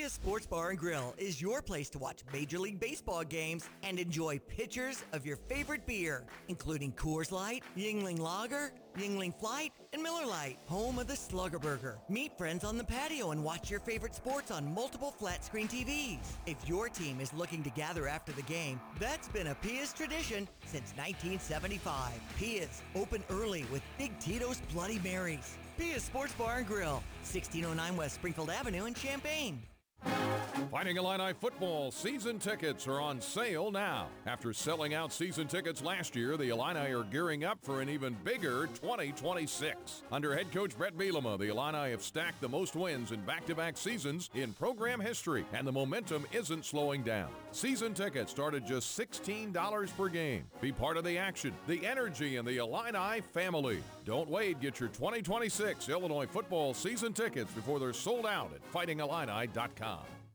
Pia Sports Bar and Grill is your place to watch Major League Baseball games and enjoy pitchers of your favorite beer, including Coors Light, Yuengling Lager, Yuengling Flight, and Miller Lite, home of the Slugger Burger. Meet friends on the patio and watch your favorite sports on multiple flat-screen TVs. If your team is looking to gather after the game, that's been a Pia's tradition since 1975. Pia's, open early with Big Tito's Bloody Marys. Pia's Sports Bar and Grill, 1609 West Springfield Avenue in Champaign. Fighting Illini football season tickets are on sale now. After selling out season tickets last year, the Illini are gearing up for an even bigger 2026. Under head coach Brett Bielema, the Illini have stacked the most wins in back-to-back seasons in program history, and the momentum isn't slowing down. Season tickets start at just $16 per game. Be part of the action, the energy, and the Illini family. Don't wait. Get your 2026 Illinois football season tickets before they're sold out at fightingillini.com.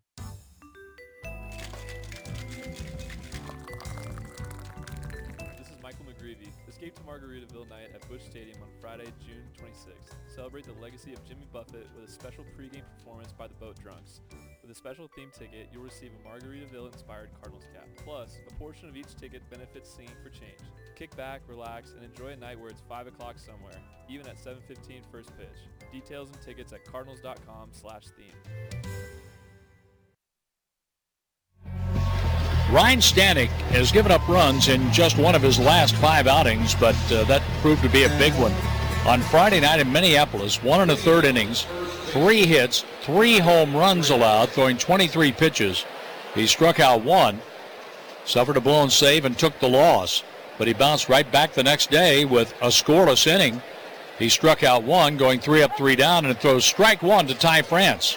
This is Michael McGreevy. Escape to Margaritaville night at Busch Stadium on Friday, June 26th. Celebrate the legacy of Jimmy Buffett with a special pregame performance by the Boat Drunks. With a special theme ticket, you'll receive a Margaritaville-inspired Cardinals cap. Plus, a portion of each ticket benefits Singing for Change. Kick back, relax, and enjoy a night where it's 5 o'clock somewhere, even at 7:15 first pitch. Details and tickets at cardinals.com/theme. Ryan Stanek has given up runs in just one of his last 5 outings, but that proved to be a big one. On Friday night in Minneapolis, 1 1/3 innings, 3 hits, 3 home runs allowed, throwing 23 pitches. He struck out 1, suffered a blown save, and took the loss. But he bounced right back the next day with a scoreless inning. He struck out 1, going 3 up, 3 down, and throws strike 1 to Ty France.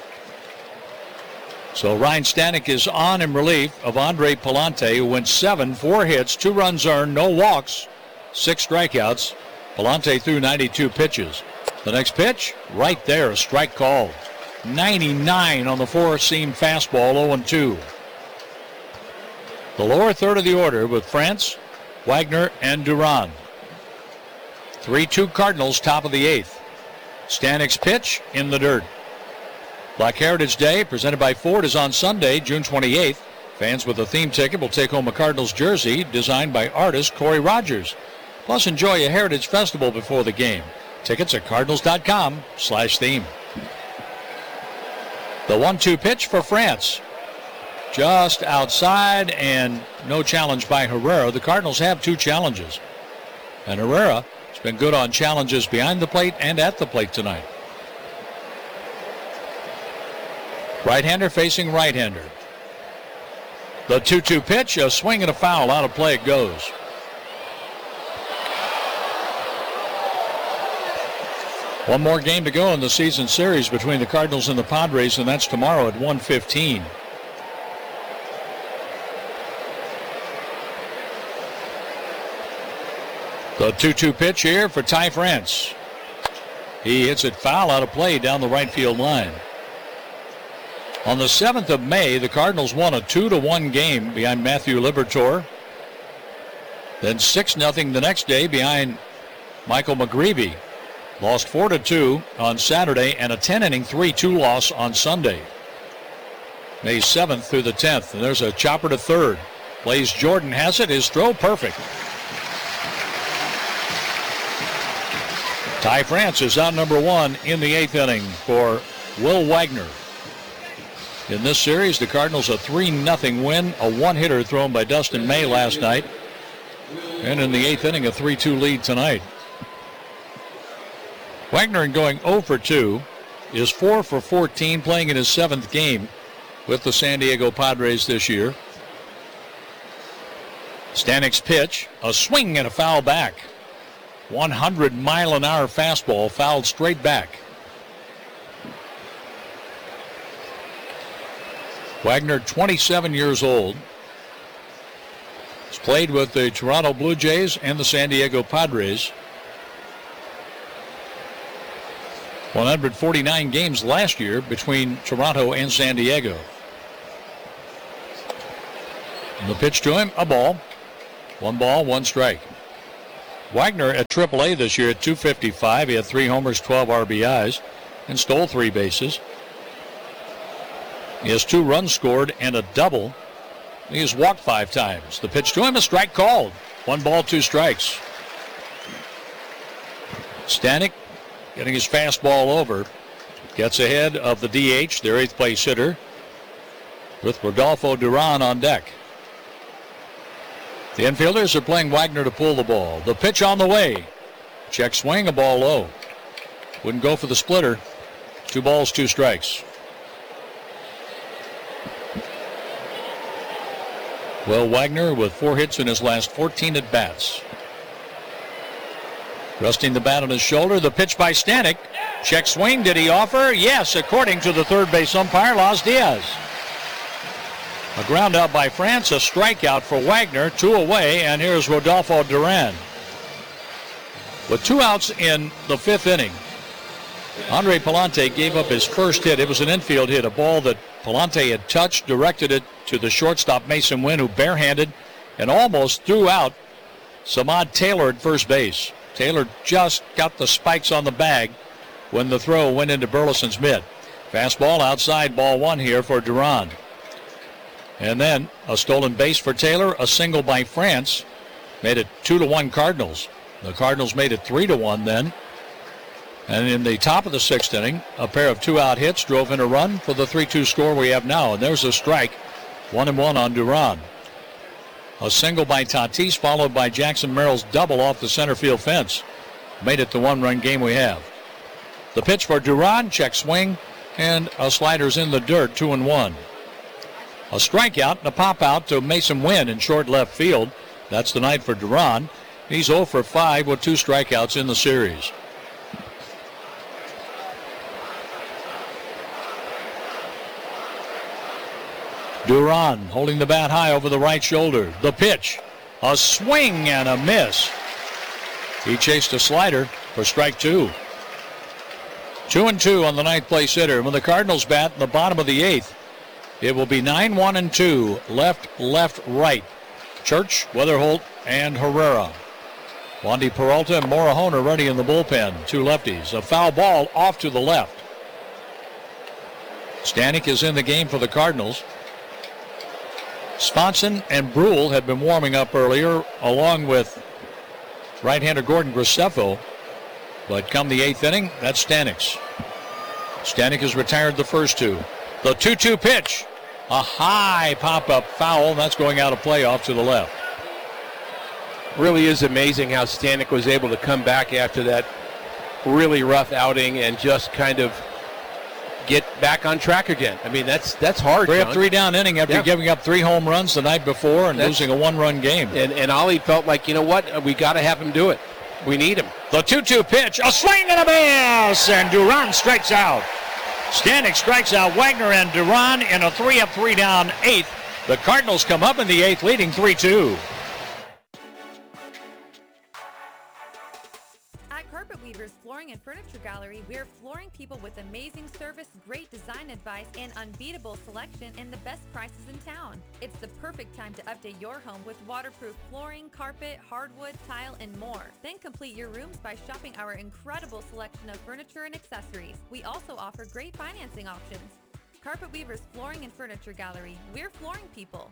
So Ryan Stanek is on in relief of Andre Palante, who went 7, 4 hits, 2 runs earned, no walks, 6 strikeouts. Palante threw 92 pitches. The next pitch, right there, a strike called. 99 on the 4-seam fastball, 0-2. The lower third of the order with France, Wagner, and Duran. 3-2 Cardinals, top of the 8th. Stanek's pitch in the dirt. Black Heritage Day, presented by Ford, is on Sunday, June 28th. Fans with a theme ticket will take home a Cardinals jersey designed by artist Corey Rogers. Plus, enjoy a Heritage Festival before the game. Tickets at cardinals.com/theme. The 1-2 pitch for France. Just outside, and no challenge by Herrera. The Cardinals have 2 challenges. And Herrera has been good on challenges behind the plate and at the plate tonight. Right-hander facing right-hander. The 2-2 pitch, a swing and a foul. Out of play it goes. One more game to go in the season series between the Cardinals and the Padres, and that's tomorrow at 1:15. The 2-2 pitch here for Ty France. He hits it foul, out of play down the right field line. On the 7th of May, the Cardinals won a 2-1 game behind Matthew Liberatore. Then 6-0 the next day behind Michael McGreevy. Lost 4-2 on Saturday, and a 10-inning 3-2 loss on Sunday. May 7th through the 10th, and there's a chopper to third. Blaze Jordan has it, his throw perfect. Ty France is out number 1 in the 8th inning for Will Wagner. In this series, the Cardinals a 3-0 win, a 1-hitter thrown by Dustin May last night. And in the 8th inning, a 3-2 lead tonight. Wagner going 0 for 2 is 4 for 14, playing in his 7th game with the San Diego Padres this year. Stanek's pitch, a swing and a foul back. 100-mile-an-hour fastball fouled straight back. Wagner, 27 years old. He's played with the Toronto Blue Jays and the San Diego Padres. 149 games last year between Toronto and San Diego. And the pitch to him, a ball. 1 ball, 1 strike. Wagner at AAA this year at .255. He had 3 homers, 12 RBIs, and stole 3 bases. He has 2 runs scored and a double. He has walked 5 times. The pitch to him, a strike called. 1 ball, 2 strikes. Stanek getting his fastball over. Gets ahead of the DH, their 8th place hitter, with Rodolfo Duran on deck. The infielders are playing Wagner to pull the ball. The pitch on the way. Check swing, a ball low. Wouldn't go for the splitter. 2 balls, 2 strikes. Will Wagner with 4 hits in his last 14 at-bats. Resting the bat on his shoulder. The pitch by Stanek. Check swing. Did he offer? Yes, according to the third base umpire, Los Diaz. A ground out by France, a strikeout for Wagner, 2 away, and here's Rodolfo Duran. With 2 outs in the 5th inning, Andre Pallante gave up his first hit. It was an infield hit, a ball that Pallante had touched, directed it to the shortstop Mason Wynn, who barehanded and almost threw out Samad Taylor at first base. Taylor just got the spikes on the bag when the throw went into Burleson's mitt. Fastball outside, ball 1 here for Duran. And then a stolen base for Taylor, a single by France, made it 2-1 Cardinals. The Cardinals made it 3-1 then. And in the top of the 6th inning, a pair of 2-out hits drove in a run for the 3-2 score we have now. And there's a strike, 1-1 on Duran. A single by Tatis followed by Jackson Merrill's double off the center field fence. Made it the 1-run game we have. The pitch for Duran, check swing, and a slider's in the dirt, 2-1. A strikeout and a pop out to Mason Wynn in short left field. That's the night for Duran. He's 0 for 5 with 2 strikeouts in the series. Duran holding the bat high over the right shoulder. The pitch, a swing and a miss. He chased a slider for strike 2. 2-2 on the 9th place hitter. When the Cardinals bat in the bottom of the 8th, it will be 9-1-2, left, right. Church, Weatherholt, and Herrera. Wandy Peralta and Morahone ready in the bullpen. 2 lefties. A foul ball off to the left. Stanek is in the game for the Cardinals. Swanson and Brule had been warming up earlier, along with right-hander Gordon Graceffo. But come the 8th inning, that's Stanek's. Stanek has retired the first 2. The 2-2 pitch. A high pop-up foul. That's going out of play off to the left. Really is amazing how Stanek was able to come back after that really rough outing and just kind of get back on track again. I mean, that's hard. 3 up, 3 down inning after giving up 3 home runs the night before and losing a 1-run game. And Ollie felt like, you know what, we got to have him do it. We need him. The 2-2 pitch, a swing and a miss, and Duran strikes out. Stanek strikes out Wagner and Duran in a 3 up, 3 down 8th. The Cardinals come up in the 8th, leading 3-2. At Carpet Weavers Flooring and Furniture Gallery, we're flooring people with amazing service, great design advice, and unbeatable selection and the best prices in town. It's the perfect time to update your home with waterproof flooring, carpet, hardwood, tile, and more. Then complete your rooms by shopping our incredible selection of furniture and accessories. We also offer great financing options. Carpet Weavers Flooring and Furniture Gallery, we're flooring people.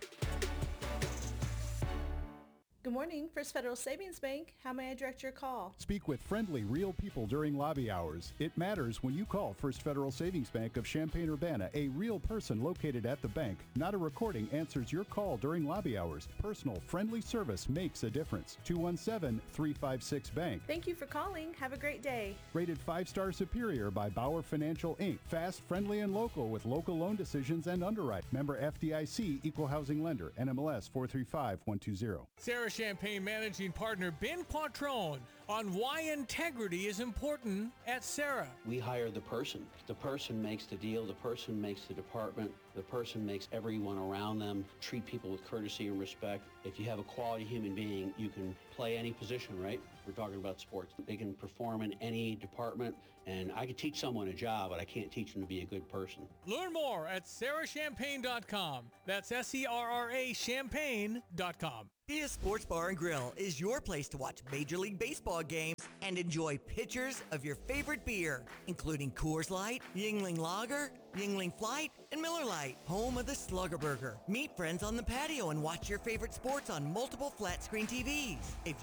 Good morning, First Federal Savings Bank. How may I direct your call? Speak with friendly, real people during lobby hours. It matters when you call First Federal Savings Bank of Champaign-Urbana. A real person located at the bank. Not a recording answers your call during lobby hours. Personal, friendly service makes a difference. 217-356-BANK. Thank you for calling. Have a great day. Rated 5-star superior by Bauer Financial, Inc. Fast, friendly, and local with local loan decisions and underwrite. Member FDIC, Equal Housing Lender. NMLS 435120. Sarah Champagne Managing Partner Ben Quattrone on why integrity is important at Sarah. We hire the person. The person makes the deal. The person makes the department. The person makes everyone around them treat people with courtesy and respect. If you have a quality human being, you can play any position, right? We're talking about sports. They can perform in any department, and I can teach someone a job, but I can't teach them to be a good person. Learn more at sarahchampagne.com. That's SERRA champagne.com. Dia Sports Bar and Grill is your place to watch Major League Baseball games and enjoy pitchers of your favorite beer, including Coors Light, Yuengling Lager, Yuengling Flight, and Miller Lite, home of the Slugger Burger. Meet friends on the patio and watch your favorite sports on multiple flat-screen TVs. If